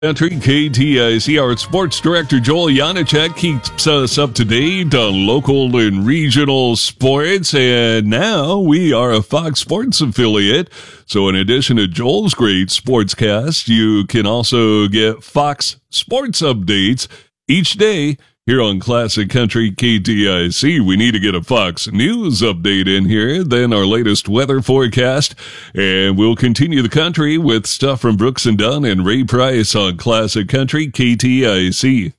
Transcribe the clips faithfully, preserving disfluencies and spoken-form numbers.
Country K T I C, our sports director Joel Janacek keeps us up to date on local and regional sports, and now we are a Fox Sports affiliate. So in addition to Joel's great sportscast, you can also get Fox Sports updates each day here on Classic Country K T I C. We need to get a Fox News update in here, then our latest weather forecast, and we'll continue the country with stuff from Brooks and Dunn and Ray Price on Classic Country K T I C.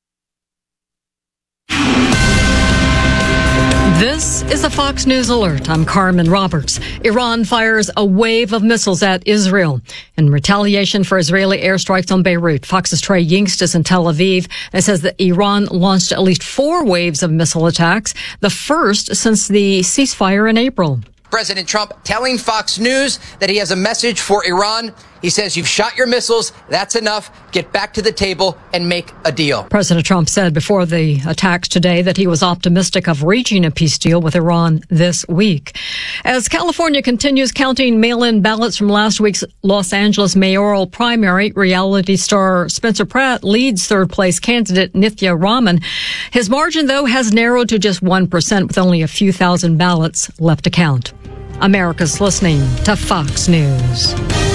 This is a Fox News Alert. I'm Carmen Roberts. Iran fires a wave of missiles at Israel in retaliation for Israeli airstrikes on Beirut. Fox's Trey Yingst is in Tel Aviv and says that Iran launched at least four waves of missile attacks, the first since the ceasefire in April. President Trump telling Fox News that he has a message for Iran. He says, you've shot your missiles. That's enough. Get back to the table and make a deal. President Trump said before the attacks today that he was optimistic of reaching a peace deal with Iran this week. As California continues counting mail-in ballots from last week's Los Angeles mayoral primary, reality star Spencer Pratt leads third-place candidate Nithya Raman. His margin, though, has narrowed to just one percent with only a few thousand ballots left to count. America's listening to Fox News.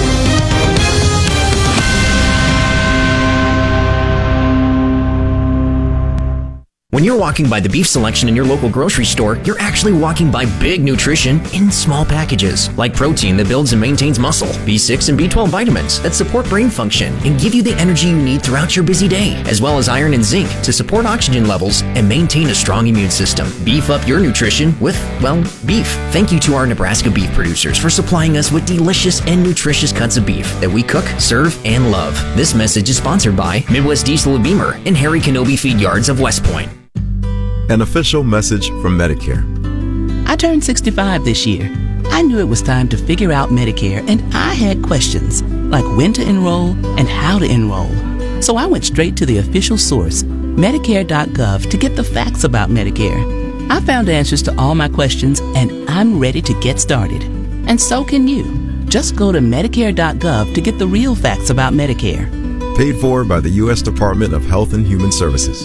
When you're walking by the beef selection in your local grocery store, you're actually walking by big nutrition in small packages, like protein that builds and maintains muscle, B six and B twelve vitamins that support brain function and give you the energy you need throughout your busy day, as well as iron and zinc to support oxygen levels and maintain a strong immune system. Beef up your nutrition with, well, beef. Thank you to our Nebraska beef producers for supplying us with delicious and nutritious cuts of beef that we cook, serve, and love. This message is sponsored by Midwest Diesel of Beamer and Harry Kenobi Feed Yards of West Point. An official message from Medicare. I turned sixty-five this year. I knew it was time to figure out Medicare, and I had questions like when to enroll and how to enroll. So I went straight to the official source, Medicare dot gov, to get the facts about Medicare. I found answers to all my questions, and I'm ready to get started. And so can you. Just go to Medicare dot gov to get the real facts about Medicare. Paid for by the U S Department of Health and Human Services.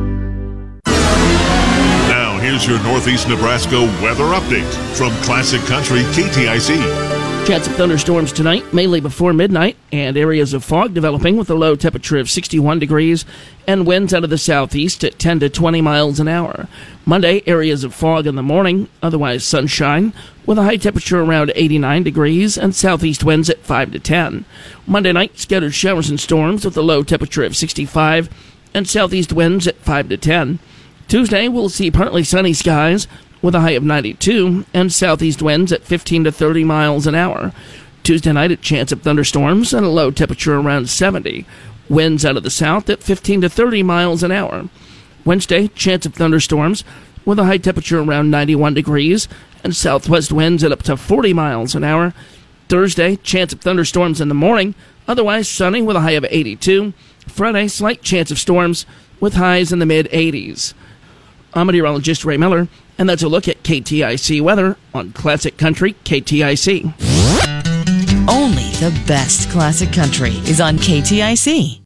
Here's your Northeast Nebraska weather update from Classic Country K T I C. Chance of thunderstorms tonight, mainly before midnight, and areas of fog developing with a low temperature of sixty-one degrees and winds out of the southeast at ten to twenty miles an hour. Monday, areas of fog in the morning, otherwise sunshine, with a high temperature around eighty-nine degrees and southeast winds at five to ten. Monday night, scattered showers and storms with a low temperature of sixty-five and southeast winds at five to ten. Tuesday, we'll see partly sunny skies with a high of ninety-two and southeast winds at fifteen to thirty miles an hour. Tuesday night, a chance of thunderstorms and a low temperature around seventy. Winds out of the south at fifteen to thirty miles an hour. Wednesday, chance of thunderstorms with a high temperature around ninety-one degrees and southwest winds at up to forty miles an hour. Thursday, chance of thunderstorms in the morning, otherwise sunny with a high of eighty-two. Friday, slight chance of storms with highs in the mid-eighties. I'm meteorologist Ray Miller, and that's a look at K T I C weather on Classic Country K T I C. Only the best classic country is on K T I C.